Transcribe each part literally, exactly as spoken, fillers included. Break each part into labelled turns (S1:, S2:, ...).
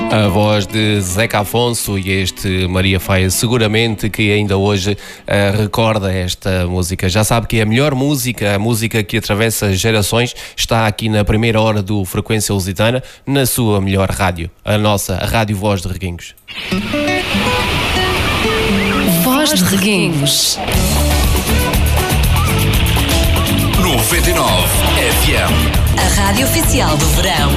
S1: A voz de Zeca Afonso e este Maria Faia, seguramente que ainda hoje uh, recorda esta música. Já sabe que a melhor música, a música que atravessa gerações, está aqui na primeira hora do Frequência Lusitana, na sua melhor rádio, a nossa a Rádio Voz de Reguengos.
S2: Voz de Reguengos.
S3: noventa e nove F M.
S2: A rádio oficial do verão.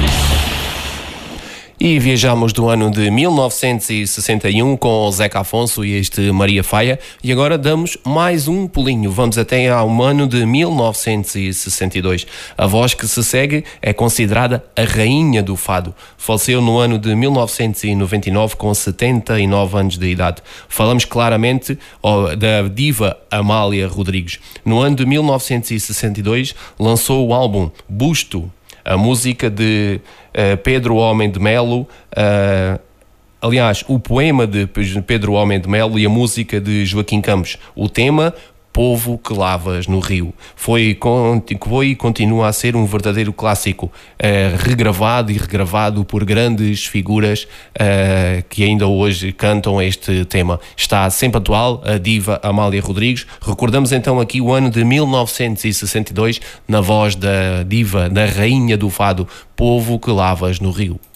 S1: E viajamos do ano de mil novecentos e sessenta e um com o Zeca Afonso e este Maria Faia, e agora damos mais um pulinho. Vamos até ao ano de mil novecentos e sessenta e dois. A voz que se segue é considerada a rainha do fado. Faleceu no ano de mil novecentos e noventa e nove com setenta e nove anos de idade. Falamos claramente oh, da diva Amália Rodrigues. No ano de mil novecentos e sessenta e dois lançou o álbum Busto, a música de uh, Pedro Homem de Melo, uh, aliás, o poema de Pedro Homem de Melo e a música de Joaquim Campos. O tema, Povo que Lavas no Rio. Foi, foi e continua a ser um verdadeiro clássico, uh, regravado e regravado por grandes figuras uh, que ainda hoje cantam este tema. Está sempre atual a diva Amália Rodrigues. Recordamos então aqui o ano de mil novecentos e sessenta e dois na voz da diva, da rainha do fado, Povo que Lavas no Rio.